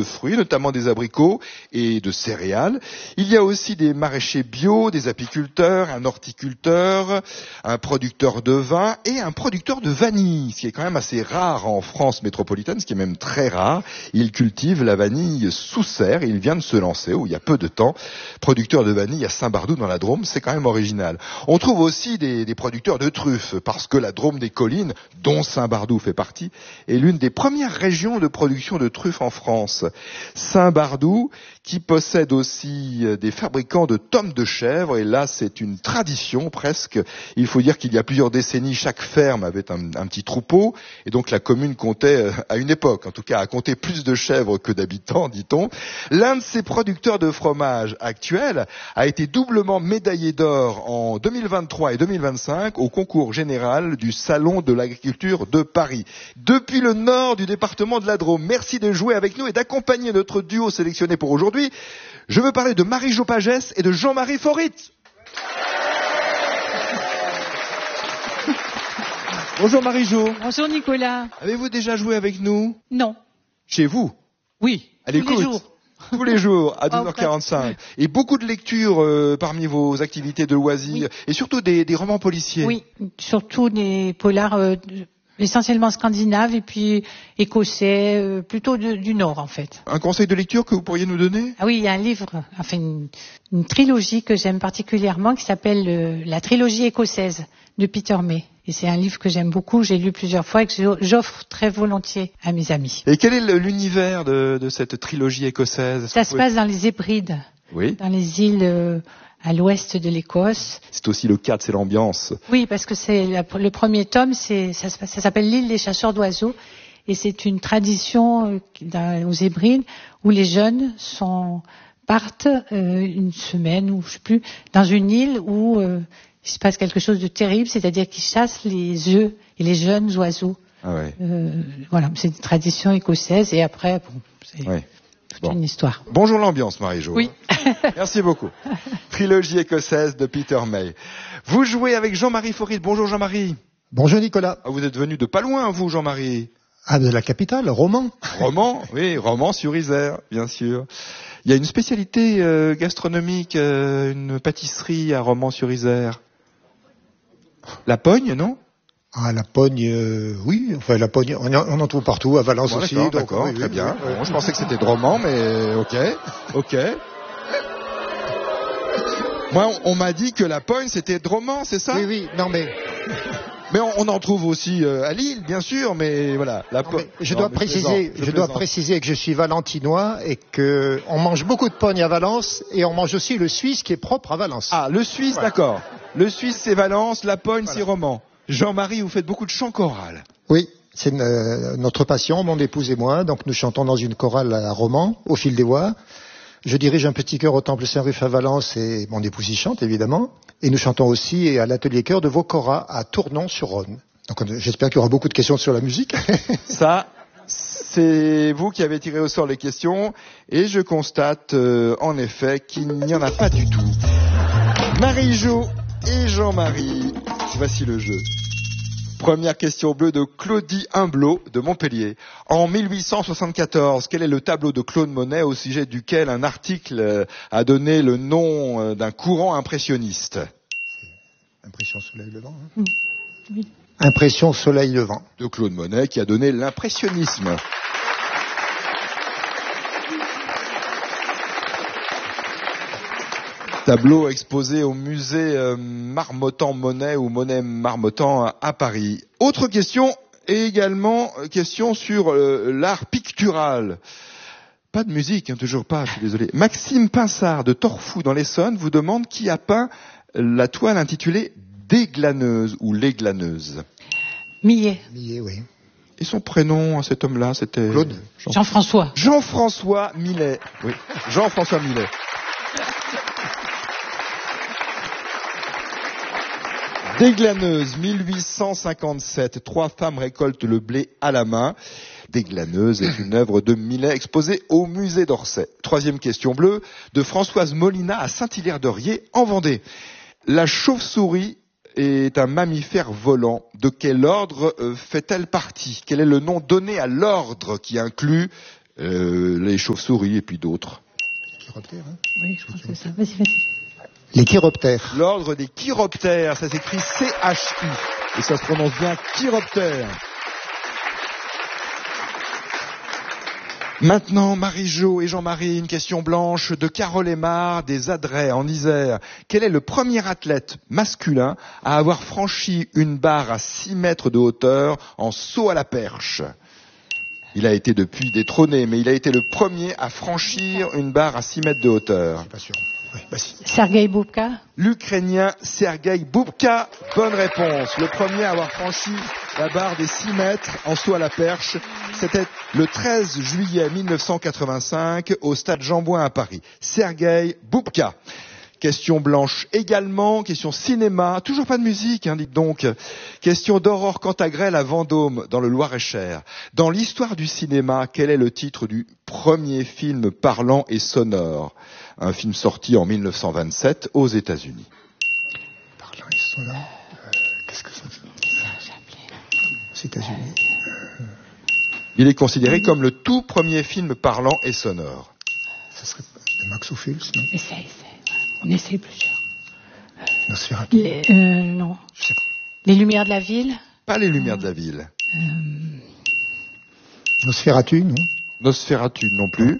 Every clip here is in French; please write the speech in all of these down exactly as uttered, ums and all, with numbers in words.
fruits, notamment des abricots et de céréales. Il y a aussi des maraîchers bio, des apiculteurs, un horticulteur, un producteur de vin et un producteur de vanille, ce qui est quand même assez rare en France métropolitaine, ce qui est même très rare. Il cultive la vanille sous serre et il vient de se lancer, où il y a peu de temps, producteur de vanille à Saint-Bardoux dans la Drôme, c'est quand même original. On trouve aussi des, des producteurs de truffes, parce que la Drôme des collines, dont Saint-Bardoux fait partie, est l'une des premières régions de production de truffes en France. Saint-Bardoux, qui possède aussi des fabricants de tomes de chèvre, et là c'est une tradition presque. Il faut dire qu'il y a plusieurs décennies, chaque ferme avait un, un petit troupeau, et donc la commune comptait, à une époque en tout cas, a compté plus de chèvres que d'habitants, dit-on. L'un de ces producteurs de fromage actuels a été doublement médaillé d'or en deux mille vingt-trois et deux mille vingt-cinq au concours général du Salon de l'agriculture de Paris. Depuis le nord du département de la Drôme, merci de jouer avec nous et d'accompagner notre duo sélectionné pour aujourd'hui. Je veux parler de Marie-Jo Pagès et de Jean-Marie Faurit. Bonjour Marie-Jo. Bonjour Nicolas. Avez-vous déjà joué avec nous? Non. Chez vous? Oui, à tous l'écoute. les jours. Tous les jours, à douze heures quarante-cinq. Et beaucoup de lectures euh, parmi vos activités de loisirs, oui. Et surtout des, des romans policiers. Oui, surtout des polars euh, essentiellement scandinaves et puis écossais, euh, plutôt de, du Nord en fait. Un conseil de lecture que vous pourriez nous donner? Ah oui, il y a un livre, enfin une, une trilogie que j'aime particulièrement qui s'appelle euh, la trilogie écossaise de Peter May. Et c'est un livre que j'aime beaucoup, j'ai lu plusieurs fois et que j'offre très volontiers à mes amis. Et quel est l'univers de, de cette trilogie écossaise? Ça se pouvez... passe dans les Hébrides, oui. Dans les îles euh, à l'ouest de l'Écosse. C'est aussi le cadre, c'est l'ambiance. Oui, parce que c'est la, le premier tome, c'est, ça, ça s'appelle l'île des chasseurs d'oiseaux. Et c'est une tradition euh, aux Hébrides où les jeunes sont, partent euh, une semaine ou je sais plus dans une île où euh, il se passe quelque chose de terrible, c'est-à-dire qu'ils chassent les œufs et les jeunes oiseaux. Ah ouais. euh, voilà, c'est une tradition écossaise et après, bon, c'est ouais. toute bon. une histoire. Bonjour l'ambiance, Marie-Jo. Oui. Merci beaucoup. Trilogie écossaise de Peter May. Vous jouez avec Jean-Marie Faurit. Bonjour Jean-Marie. Bonjour Nicolas. Ah, vous êtes venu de pas loin, vous Jean-Marie. Ah, de la capitale, Romans. Romans, oui, Romans-sur-Isère, bien sûr. Il y a une spécialité euh, gastronomique, euh, une pâtisserie à Romans-sur-Isère. La Pogne, non? Ah, la Pogne, euh, oui. Enfin, la Pogne, on en, on en trouve partout, à Valence bon, aussi. D'accord, donc, d'accord oui, très oui, bien. Oui, oui. Bon, je pensais que c'était de Romans, mais ok, ok. Moi, on, on m'a dit que la Pogne, c'était de Romans, c'est ça? Oui, oui, non mais... Mais on, on en trouve aussi euh, à Lille, bien sûr, mais voilà. La non, mais je non, dois mais préciser, je, je dois préciser que je suis valentinois et que on mange beaucoup de pogne à Valence et on mange aussi le Suisse qui est propre à Valence. Ah, le Suisse, voilà. D'accord. Le Suisse, c'est Valence, la Pogne, voilà. C'est Romans. Jean-Marie, vous faites beaucoup de chants chorales. Oui, c'est euh, notre passion, mon épouse et moi. Donc nous chantons dans une chorale à Romans, au fil des voix. Je dirige un petit chœur au Temple Saint-Ruf à Valence et mon épouse y chante évidemment. Et nous chantons aussi à l'atelier chœur de Vocora à Tournon-sur-Rhône. Donc j'espère qu'il y aura beaucoup de questions sur la musique. Ça, c'est vous qui avez tiré au sort les questions et je constate euh, en effet qu'il n'y en a pas du tout. Marie-Jo et Jean-Marie, voici le jeu. Première question bleue de Claudie Humblot de Montpellier. En mille huit cent soixante-quatorze, quel est le tableau de Claude Monet au sujet duquel un article a donné le nom d'un courant impressionniste? Impression soleil levant. Hein. Oui. Impression soleil levant. De Claude Monet qui a donné l'impressionnisme. Tableau exposé au musée euh, Marmottan-Monet ou Monet-Marmottan à Paris. Autre question, et également question sur euh, l'art pictural. Pas de musique, hein, toujours pas, je suis désolé. Maxime Pinsard de Torfou dans l'Essonne vous demande qui a peint la toile intitulée Des glaneuses ou Les glaneuses. Millet. Millet, oui. Et son prénom à cet homme-là, c'était Claude. Jean... Jean-François. Jean-François Millet. Oui, Jean-François Millet. Des glaneuses, mille huit cent cinquante-sept. Trois femmes récoltent le blé à la main. Des glaneuses est une œuvre de Millet exposée au musée d'Orsay. Troisième question bleue de Françoise Molina à Saint-Hilaire-de-Riez en Vendée. La chauve-souris est un mammifère volant. De quel ordre fait-elle partie? Quel est le nom donné à l'ordre qui inclut euh, les chauves-souris et puis d'autres. Chiroptères, hein. Oui, je pense que c'est ça. Vas-y, vas-y. Les chiroptères. L'ordre des chiroptères, ça s'écrit C H I et ça se prononce bien chiroptères. Maintenant, Marie-Jo et Jean-Marie, une question blanche de Carole Aymar des Adrets en Isère. Quel est le premier athlète masculin à avoir franchi une barre à six mètres de hauteur en saut à la perche? Il a été depuis détrôné, mais il a été le premier à franchir une barre à six mètres de hauteur. Je suis pas sûr. Oui, vas-y. Sergueï Boubka. L'Ukrainien Sergueï Boubka, bonne réponse. Le premier à avoir franchi la barre des six mètres en saut à la perche, c'était le treize juillet mille neuf cent quatre-vingt-cinq au stade Jean-Bouin à Paris. Sergueï Boubka. Question blanche également, question cinéma, toujours pas de musique, hein, dites donc. Question d'Aurore Cantagrel à Vendôme, dans le Loir-et-Cher. Dans l'histoire du cinéma, quel est le titre du premier film parlant et sonore? Un film sorti en mille neuf cent vingt-sept aux États-Unis. Parlant et sonore. Euh, Qu'est-ce que c'est? Aux États-Unis. Il est considéré comme le tout premier film parlant et sonore. Ça serait de Max Ophüls, non? Essaye, essaye. On essaye plusieurs. Nosferatu. Les, euh, non. Je sais pas. Les Lumières de la ville. Pas les Lumières de la ville. Euh, Nosferatu, non? Nosferatu non plus.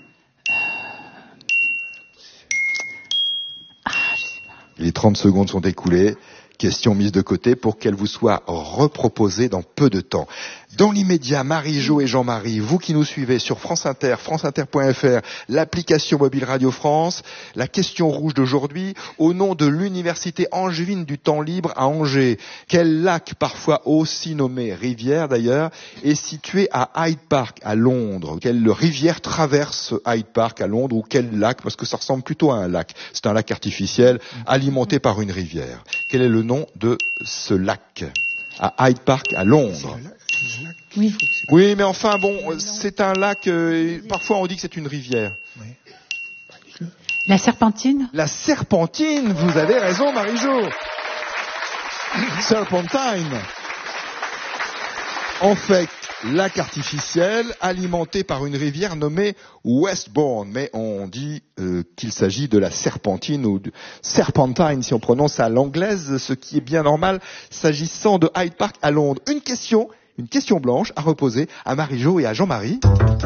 Ah, je sais pas. Les trente secondes sont écoulées. Question mise de côté pour qu'elle vous soit reproposée dans peu de temps. Dans l'immédiat, Marie-Jo et Jean-Marie, vous qui nous suivez sur France Inter, franceinter point f r, l'application mobile Radio France, la question rouge d'aujourd'hui, au nom de l'Université angevine du temps libre à Angers, quel lac, parfois aussi nommé rivière d'ailleurs, est situé à Hyde Park, à Londres? Quelle rivière traverse Hyde Park à Londres, ou quel lac? Parce que ça ressemble plutôt à un lac. C'est un lac artificiel alimenté par une rivière. Quel est le nom de ce lac à Hyde Park à Londres? Oui. Oui, mais enfin bon, c'est un lac, euh, parfois on dit que c'est une rivière. Oui. La Serpentine. La Serpentine, vous avez raison Marie-Jo. Serpentine. En fait, lac artificiel alimenté par une rivière nommée Westbourne, mais on dit euh, qu'il s'agit de la Serpentine ou de Serpentine si on prononce à l'anglaise, ce qui est bien normal s'agissant de Hyde Park à Londres. Une question, une question blanche à reposer à Marie-Jo et à Jean-Marie.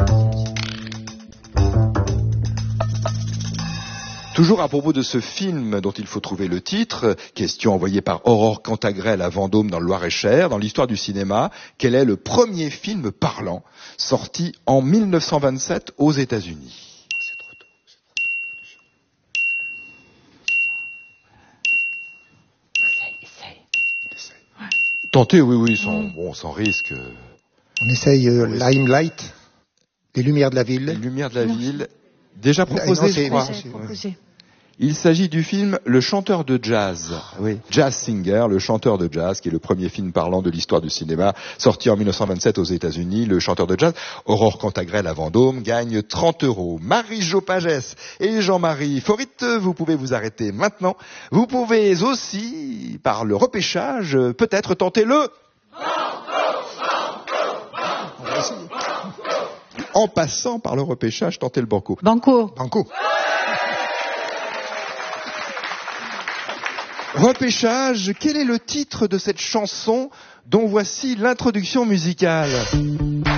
Toujours à propos de ce film dont il faut trouver le titre, question envoyée par Aurore Cantagrel à Vendôme dans le Loir-et-Cher, dans l'histoire du cinéma, quel est le premier film parlant sorti en mille neuf cent vingt-sept aux États-Unis? C'est trop tôt. Essaye. Essaye. Tentez, oui, oui, sans, bon, sans risque. On essaye euh, Limelight, les lumières de la ville. Les Lumières de la ville, déjà Non, proposé, c'est- je crois. c'est- J'avais proposé. Il s'agit du film Le chanteur de jazz. Oui. Jazz Singer, le chanteur de jazz, qui est le premier film parlant de l'histoire du cinéma, sorti en mille neuf cent vingt-sept aux États-Unis. Le chanteur de jazz, Aurore Cantagrel à Vendôme, gagne trente euros. Marie-Jo Pagès et Jean-Marie Forit, vous pouvez vous arrêter maintenant. Vous pouvez aussi, par le repêchage, peut-être tenter le... En passant par le repêchage, tenter le banco. Banco. Banco. Repêchage, quel est le titre de cette chanson dont voici l'introduction musicale?